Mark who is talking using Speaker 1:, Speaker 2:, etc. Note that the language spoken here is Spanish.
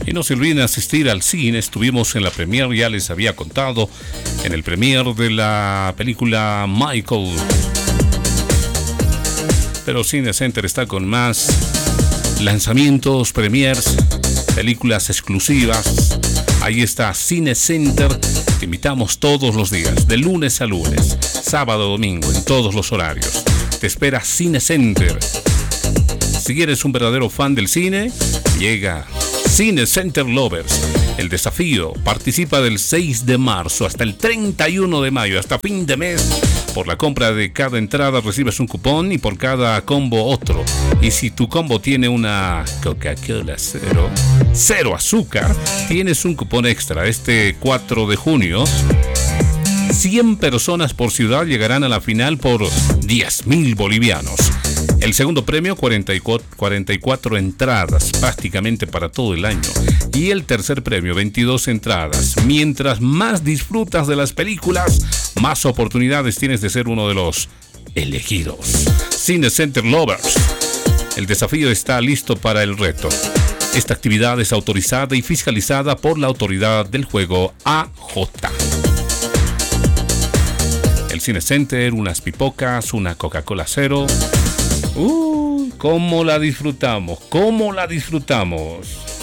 Speaker 1: Y no se olviden asistir al cine. Estuvimos en la premiere, ya les había contado, en el premiere de la película Michael. Pero Cinecenter está con más lanzamientos, premieres, películas exclusivas. Ahí está Cinecenter. Te invitamos todos los días, de lunes a lunes, sábado, domingo, en todos los horarios. Te espera Cinecenter. Si eres un verdadero fan del cine, llega Cinecenter Lovers. El desafío participa del 6 de marzo hasta el 31 de mayo, hasta fin de mes. Por la compra de cada entrada recibes un cupón y por cada combo otro. Y si tu combo tiene una Coca-Cola cero azúcar, tienes un cupón extra. Este 4 de junio, 100 personas por ciudad llegarán a la final por 10.000 bolivianos. El segundo premio, 44 entradas, prácticamente para todo el año. Y el tercer premio, 22 entradas. Mientras más disfrutas de las películas, más oportunidades tienes de ser uno de los elegidos. Cinecenter Lovers. El desafío está listo para el reto. Esta actividad es autorizada y fiscalizada por la autoridad del juego AJ. El Cinecenter, unas pipocas, una Coca-Cola cero. ¿Cómo la disfrutamos? ¿Cómo la disfrutamos?